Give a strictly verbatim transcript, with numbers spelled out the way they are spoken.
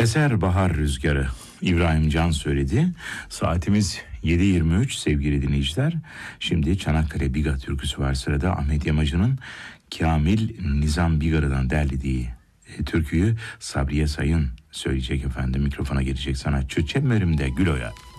Eser bahar rüzgarı. İbrahim Can söyledi. Saatimiz yedi yirmi üç sevgili dinleyiciler. Şimdi Çanakkale Biga türküsü var sırada. Ahmet Yamacı'nın Kamil Nizam Bigar'dan derlediği e, türküyü Sabriye Sayın söyleyecek efendim. Mikrofona gelecek sanatçı Çemberimde Güloya.